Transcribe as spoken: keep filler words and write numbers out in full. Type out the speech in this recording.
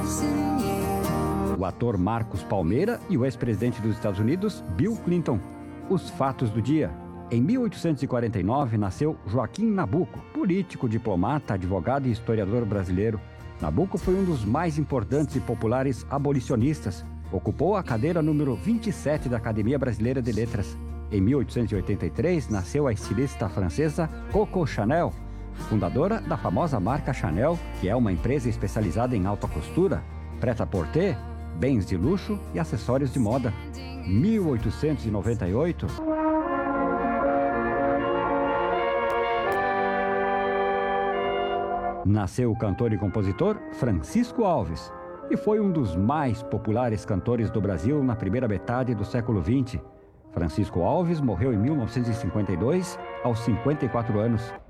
O ator Marcos Palmeira e o ex-presidente dos Estados Unidos, Bill Clinton. Os fatos do dia. Em mil oitocentos e quarenta e nove, nasceu Joaquim Nabuco, político, diplomata, advogado e historiador brasileiro. Nabuco foi um dos mais importantes e populares abolicionistas. Ocupou a cadeira número vinte e sete da Academia Brasileira de Letras. Em mil oitocentos e oitenta e três, nasceu a estilista francesa Coco Chanel, fundadora da famosa marca Chanel, que é uma empresa especializada em alta costura, prêt-à-porter, bens de luxo e acessórios de moda. mil oitocentos e noventa e oito... Nasceu o cantor e compositor Francisco Alves e foi um dos mais populares cantores do Brasil na primeira metade do século vinte. Francisco Alves morreu em mil novecentos e cinquenta e dois, aos cinquenta e quatro anos.